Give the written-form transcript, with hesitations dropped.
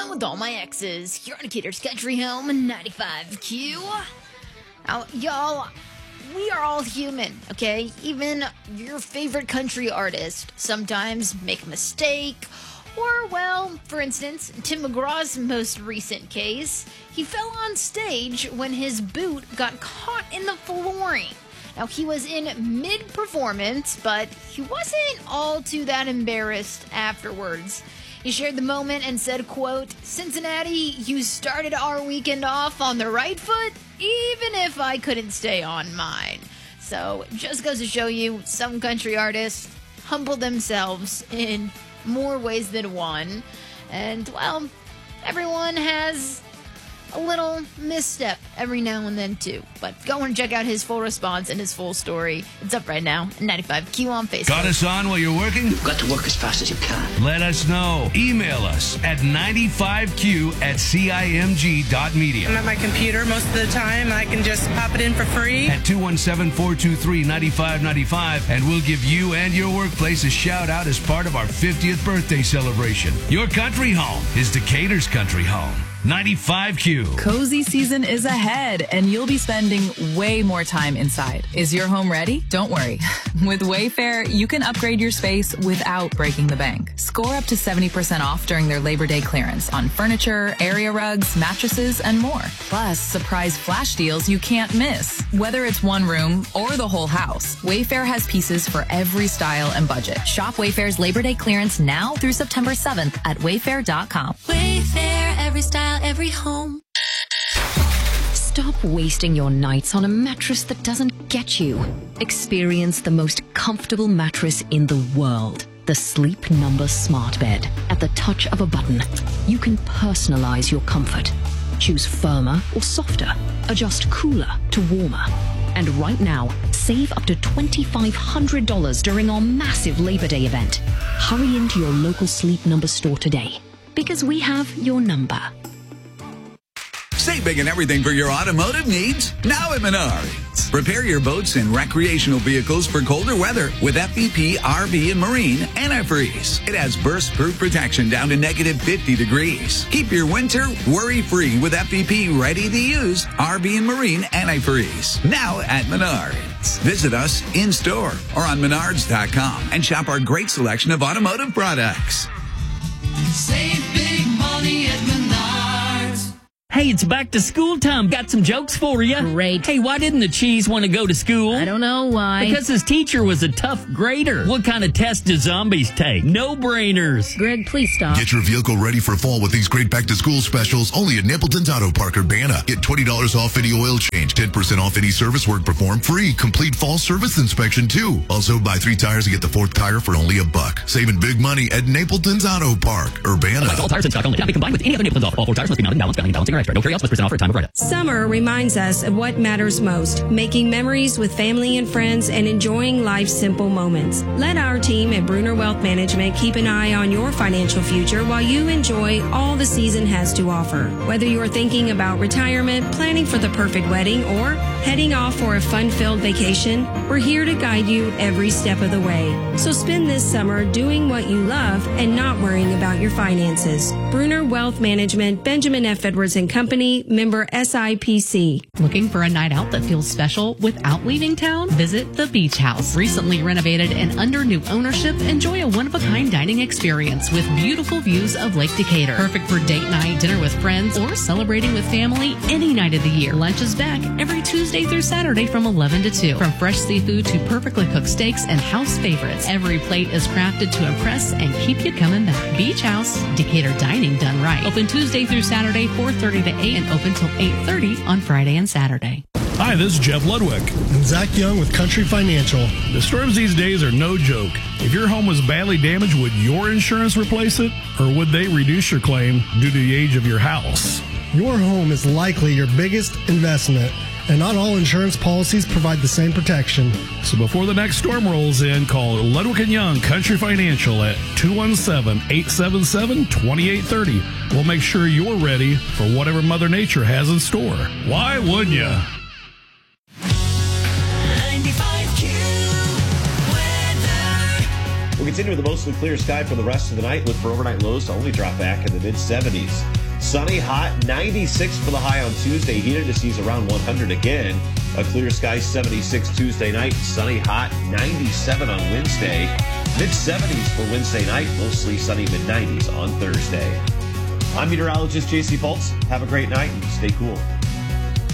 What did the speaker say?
fun with all my exes. Here on Decatur's Country Home 95Q. Now, y'all, we are all human, okay? Even your favorite country artist sometimes make a mistake. Or, well, for instance, Tim McGraw's most recent case, he fell on stage when his boot got caught in the flooring. Now, he was in mid-performance, but he wasn't all too that embarrassed afterwards. He shared the moment and said, quote, "Cincinnati, you started our weekend off on the right foot, even if I couldn't stay on mine." So, just goes to show you, some country artists humble themselves in more ways than one. And, well, everyone has a little misstep every now and then, too. But go and check out his full response and his full story. It's up right now, 95Q on Facebook. Got us on while you're working? You've got to work as fast as you can. Let us know. Email us at 95q@cimg.media. I'm at my computer most of the time. I can just pop it in for free. At 217-423-9595, and we'll give you and your workplace a shout out as part of our 50th birthday celebration. Your country home is Decatur's country home. 95Q. Cozy season is ahead, and you'll be spending way more time inside. Is your home ready? Don't worry. With Wayfair, you can upgrade your space without breaking the bank. Score up to 70% off during their Labor Day clearance on furniture, area rugs, mattresses, and more. Plus, surprise flash deals you can't miss. Whether it's one room or the whole house, Wayfair has pieces for every style and budget. Shop Wayfair's Labor Day clearance now through September 7th at wayfair.com. Wayfair, every style, every home. Stop wasting your nights on a mattress that doesn't get you. Experience the most comfortable mattress in the world. The Sleep Number Smart Bed. At the touch of a button, you can personalize your comfort. Choose firmer or softer. Adjust cooler to warmer. And right now, save up to $2,500 during our massive Labor Day event. Hurry into your local Sleep Number store today, because we have your number. Save big and everything for your automotive needs now at Menards. Prepare your boats and recreational vehicles for colder weather with FVP RV and Marine Antifreeze. It has burst-proof protection down to negative 50 degrees. Keep your winter worry-free with FVP ready-to-use RV and Marine Antifreeze. Now at Menards. Visit us in-store or on Menards.com and shop our great selection of automotive products. Save big money at Menards. Hey, it's back to school time. Got some jokes for you. Great. Hey, why didn't the cheese want to go to school? I don't know why. Because his teacher was a tough grader. What kind of test do zombies take? No-brainers. Greg, please stop. Get your vehicle ready for fall with these great back-to-school specials only at Napleton's Auto Park, Urbana. Get $20 off any oil change, 10% off any service work performed, free complete fall service inspection, too. Also, buy 3 tires and get the 4th tire for only $1. Saving big money at Napleton's Auto Park, Urbana. All tires in stock only. Cannot be combined with any other Napleton's off. All 4 tires must be mounted, balanced, balancing, or extra. No carry-outs must present off for a time of write-up. Summer reminds us of what matters most, making memories with family and friends and enjoying life's simple moments. Let our team at Bruner Wealth Management keep an eye on your financial future while you enjoy all the season has to offer. Whether you're thinking about retirement, planning for the perfect wedding, or heading off for a fun-filled vacation, we're here to guide you every step of the way. So spend this summer doing what you love and not worrying about your finances. Bruner Wealth Management, Benjamin F. Edwards & Company, member SIPC. Looking for a night out that feels special without leaving town? Visit the Beach House. Recently renovated and under new ownership, enjoy a one-of-a-kind dining experience with beautiful views of Lake Decatur. Perfect for date night, dinner with friends, or celebrating with family any night of the year. Lunch is back every Tuesday through Saturday from 11 to 2. From fresh seafood to perfectly cooked steaks and house favorites, every plate is crafted to impress and keep you coming back. Beach House, Decatur dining done right. Open Tuesday through Saturday, 4:30 to 8, and open till 8:30 on Friday and Saturday. Hi, this is Jeff Ludwig. And Zach Young with Country Financial. The storms these days are no joke. If your home was badly damaged, would your insurance replace it? Or would they reduce your claim due to the age of your house? Your home is likely your biggest investment, and not all insurance policies provide the same protection. So before the next storm rolls in, call Ludwig & Young Country Financial at 217-877-2830. We'll make sure you're ready for whatever Mother Nature has in store. Why wouldn't you? 95Q weather. We'll continue with a mostly clear sky for the rest of the night. Look for overnight lows to only drop back in the mid-70s. Sunny, hot, 96 for the high on Tuesday. Heated to seas around 100 again. A clear sky, 76 Tuesday night. Sunny, hot, 97 on Wednesday. Mid-70s for Wednesday night. Mostly sunny, mid-90s on Thursday. I'm meteorologist J.C. Pultz. Have a great night and stay cool.